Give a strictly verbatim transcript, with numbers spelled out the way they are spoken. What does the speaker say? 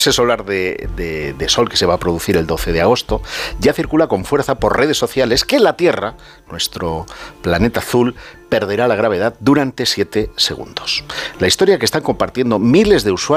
Ese solar de, de, de sol que se va a producir el doce de agosto ya circula con fuerza por redes sociales que la Tierra, nuestro planeta azul, perderá la gravedad durante siete segundos. La historia que están compartiendo miles de usuarios